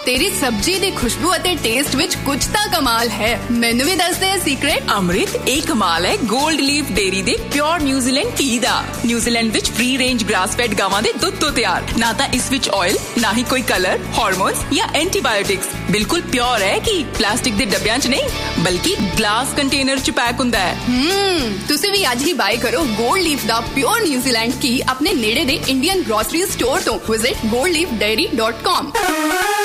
तेरी सब्जी दी खुशबू अते टेस्ट विच कुछ तां कमाल है। मैनू भी दस दे सीक्रेट। अमृत एक कमाल है गोल्ड लीफ डेयरी दे प्योर न्यूजीलैंड घी दा। न्यूजीलैंड विच फ्री रेंज ग्रास फेड गावां दे दुध तो तैयार, ना तां इस विच ऑयल, ना ही कोई कलर, हार्मोन्स या एंटीबायोटिक्स। बिल्कुल प्योर है कि प्लास्टिक दे डब्बियां च नहीं बल्कि ग्लास कंटेनर च पैक हुंदा है। तुसी भी आज ही बाय करो गोल्ड लीफ दा प्योर न्यूजीलैंड घी अपने नेड़े दे इंडियन ग्रोसरी स्टोर तो। Visit goldleafdairy.com।